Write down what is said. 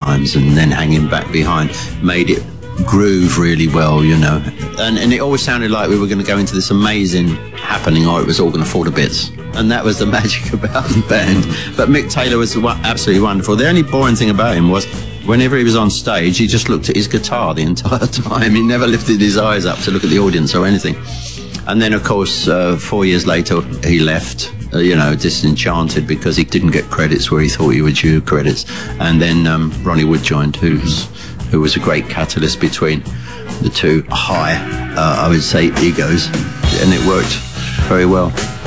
times, and then hanging back behind made it groove really well, you know. And it always sounded like we were going to go into this amazing happening, or it was all going to fall to bits. And that was the magic about the band. But Mick Taylor was absolutely wonderful. The only boring thing about him was whenever he was on stage, he just looked at his guitar the entire time. He never lifted his eyes up to look at the audience or anything. And then, of course, 4 years later, he left, you know, disenchanted because he didn't get credits where he thought he would due credits. And then Ronnie Wood joined, who was a great catalyst between the two high, I would say, egos. And it worked very well.